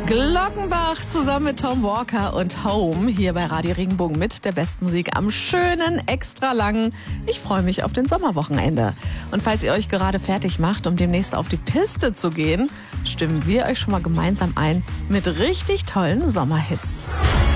Glockenbach zusammen mit Tom Walker und Home hier bei Radio Regenbogen mit der besten Musik am schönen, extra langen. Ich freue mich auf den Sommerwochenende. Und falls ihr euch gerade fertig macht, um demnächst auf die Piste zu gehen, stimmen wir euch schon mal gemeinsam ein mit richtig tollen Sommerhits.